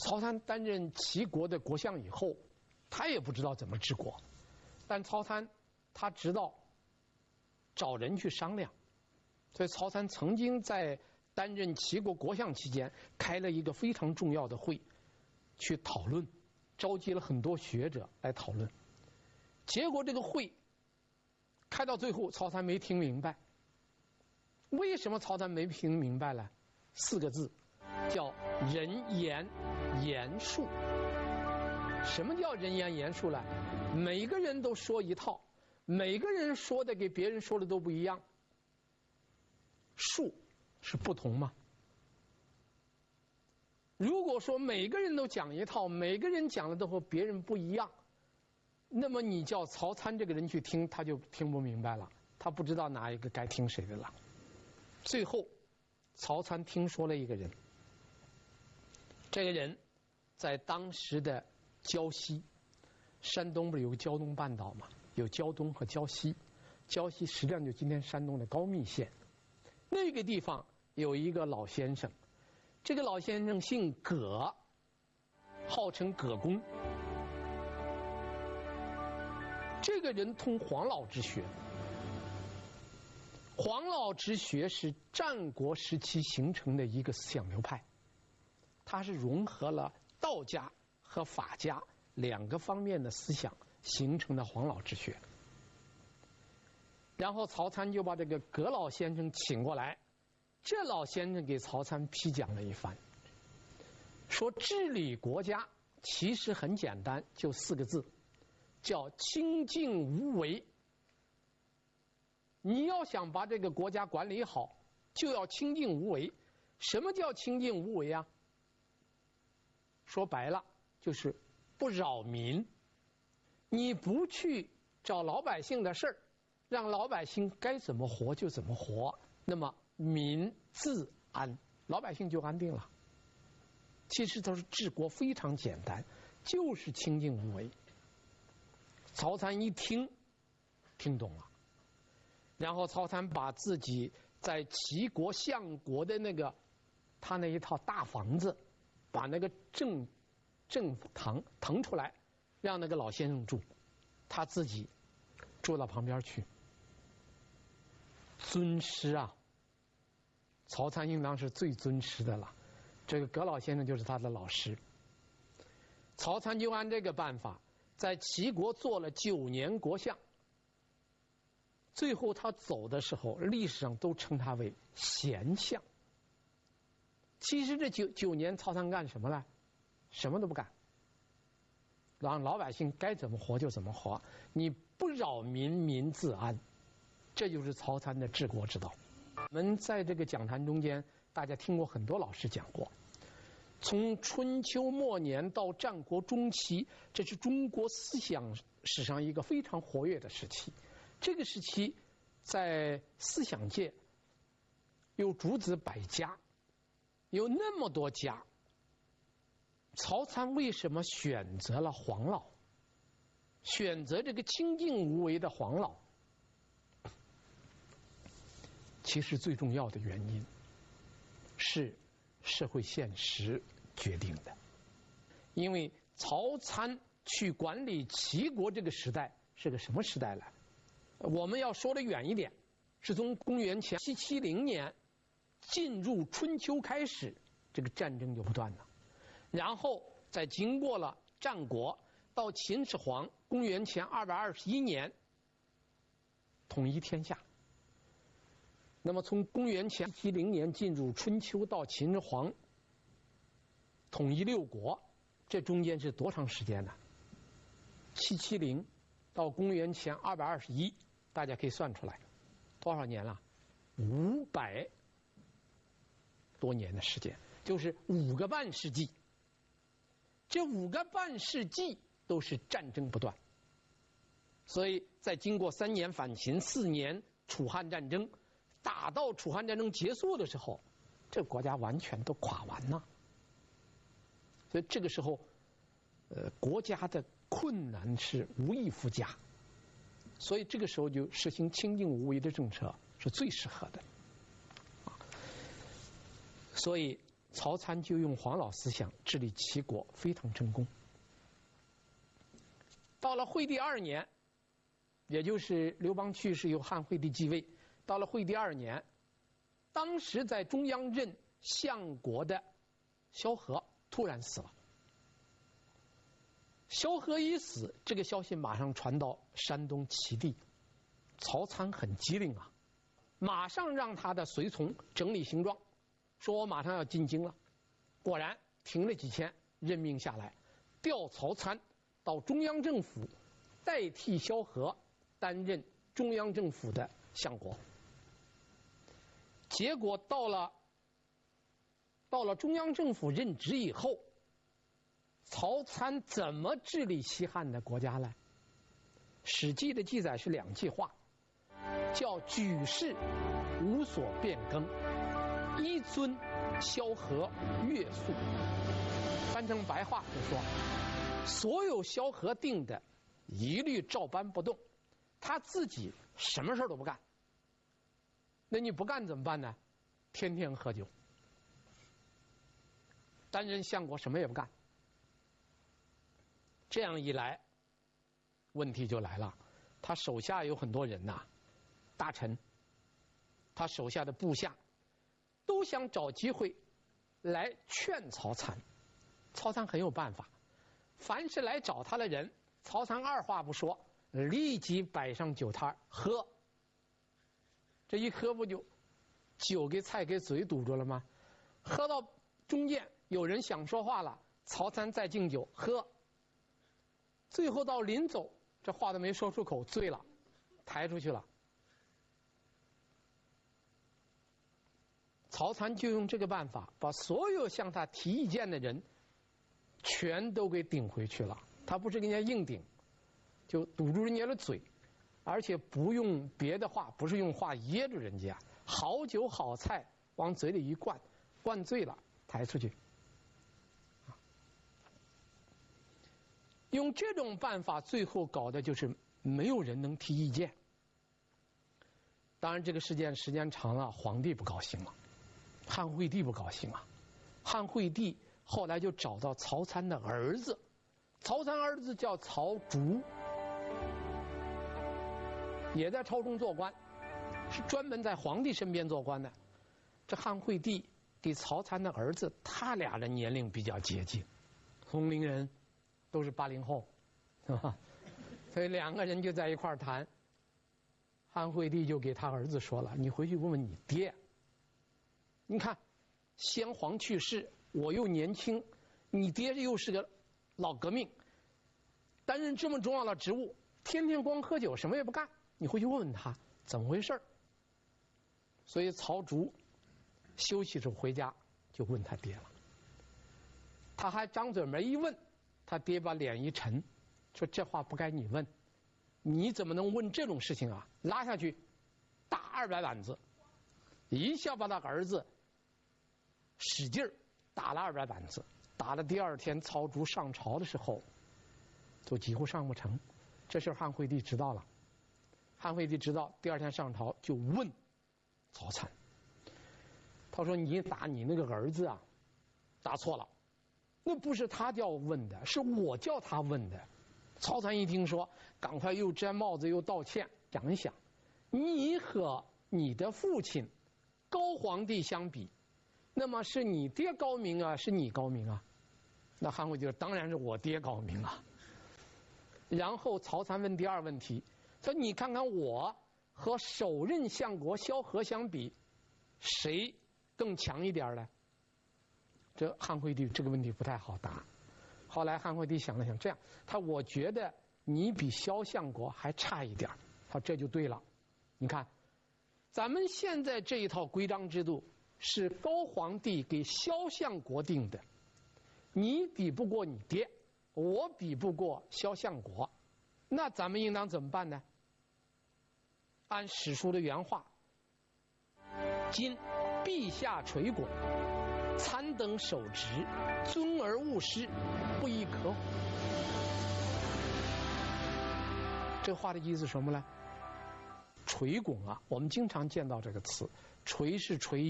曹参担任齐国的国相以后，他也不知道怎么治国，但曹参他知道找人去商量，所以曹参曾经在担任齐国国相期间开了一个非常重要的会，去讨论，召集了很多学者来讨论。结果这个会开到最后，曹参没听明白。为什么曹参没听明白呢？4个字，叫人言言术。什么叫人言言术呢？每个人都说一套，每个人说的给别人说的都不一样。术是不同吗？如果说每个人都讲一套，每个人讲的都和别人不一样，那么你叫曹参这个人去听，他就听不明白了，他不知道哪一个该听谁的了。最后曹参听说了一个人，这个人在当时的胶西，山东不是有个胶东半岛吗？有胶东和胶西，胶西实际上就今天山东的高密县。那个地方有一个老先生，这个老先生姓葛，号称葛公。这个人通黄老之学，黄老之学是战国时期形成的一个思想流派，它是融合了道家和法家2个方面的思想形成的黄老之学。然后曹参就把这个葛老先生请过来，这老先生给曹参批讲了一番，说治理国家其实很简单，就4个字，叫清静无为。你要想把这个国家管理好，就要清静无为。什么叫清静无为啊？说白了就是不扰民，你不去找老百姓的事儿，让老百姓该怎么活就怎么活，那么民自安，老百姓就安定了。其实都是治国非常简单，就是清静无为。曹参一听懂了，然后曹参把自己在齐国相国的他那一套大房子，把那个正堂腾出来，让那个老先生住，他自己住到旁边去。尊师啊，曹参应当是最尊师的了，这个葛老先生就是他的老师。曹参就按这个办法在齐国做了9年国相，最后他走的时候，历史上都称他为贤相。其实这九年曹参干什么呢？什么都不干，让老百姓该怎么活就怎么活，你不扰民，民自安，这就是曹参的治国之道。我们在这个讲坛中间，大家听过很多老师讲过，从春秋末年到战国中期，这是中国思想史上一个非常活跃的时期。这个时期在思想界有诸子百家，有那么多家，曹参为什么选择了黄老，选择这个清静无为的黄老？其实最重要的原因是社会现实决定的。因为曹参去管理齐国这个时代是个什么时代来？我们要说的远一点，是从公元前770年进入春秋开始，这个战争就不断了，然后再经过了战国，到秦始皇公元前221年统一天下。那么从公元前770年进入春秋到秦始皇统一6国，这中间是多长时间呢？770到公元前221，大家可以算出来多少年了？500多年的时间，就是5个半世纪。这5个半世纪都是战争不断，所以在经过3年反秦、4年楚汉战争，打到楚汉战争结束的时候，这个国家完全都垮完了。所以这个时候国家的困难是无以复加，所以这个时候就实行清静无为的政策是最适合的。所以曹参就用黄老思想治理齐国，非常成功。到了惠帝2年，也就是刘邦去世，由汉惠帝继位。到了惠帝2年，当时在中央任相国的萧何突然死了。萧何一死，这个消息马上传到山东齐地，曹参很机灵啊，马上让他的随从整理行装，说我马上要进京了。果然停了几天，任命下来，调曹参到中央政府，代替萧何担任中央政府的相国。结果到了中央政府任职以后，曹参怎么治理西汉的国家呢？《史记》的记载是2句话，叫举世无所变更，依遵萧何越素。翻成白话就说，所有萧何定的一律照搬不动，他自己什么事都不干。那你不干怎么办呢？天天喝酒，担任相国什么也不干。这样一来，问题就来了。他手下有很多人呐，大臣，他手下的部下都想找机会来劝曹参。曹参很有办法，凡是来找他的人，曹参二话不说，立即摆上酒摊喝。这一喝不就酒给菜给嘴堵住了吗？喝到中间有人想说话了，曹参再敬酒喝。最后到临走，这话都没说出口，醉了，抬出去了。曹参就用这个办法，把所有向他提意见的人全都给顶回去了。他不是跟人家硬顶，就堵住人家的嘴，而且不用别的话，不是用话噎住人家，好酒好菜往嘴里一灌，灌醉了抬出去。用这种办法，最后搞的就是没有人能提意见。当然，这个事件时间长了，皇帝不高兴了，汉惠帝不高兴了。汉惠帝后来就找到曹参的儿子，曹参儿子叫曹竹，也在朝中做官，是专门在皇帝身边做官的。这汉惠帝给曹参的儿子，他俩的年龄比较接近，同龄人。都是80后，是吧？所以2个人就在一块儿谈。汉惠帝就给他儿子说了：“你回去问问你爹。你看，先皇去世，我又年轻，你爹又是个老革命，担任这么重要的职务，天天光喝酒，什么也不干。你回去问问他怎么回事。”所以曹竹休息时候回家就问他爹了。他还张嘴没一问。他爹把脸一沉，说：“这话不该你问，你怎么能问这种事情啊？”拉下去，打200板子，一下把他儿子使劲儿打了200板子。打了第2天，曹竹上朝的时候，都几乎上不成。这事汉惠帝知道了，汉惠帝知道，第2天上朝就问曹参，他说：“你打你那个儿子啊，打错了。那不是他叫问的，是我叫他问的。”曹参一听说，赶快又摘帽子又道歉。想一想，你和你的父亲高皇帝相比，那么是你爹高明啊，是你高明啊？那汉惠帝说：“当然是我爹高明啊。”然后曹参问第2问题，说：“你看看我和首任相国萧何相比，谁更强一点呢？”这汉惠帝这个问题不太好答。后来汉惠帝想了想，这样，我觉得你比萧相国还差一点。好，这就对了。你看，咱们现在这一套规章制度是高皇帝给萧相国定的，你比不过你爹，我比不过萧相国，那咱们应当怎么办呢？按史书的原话：“今陛下垂拱，参等守职，尊而勿失，不亦可乎？”这话的意思是什么呢？垂拱啊，我们经常见到这个词，垂是垂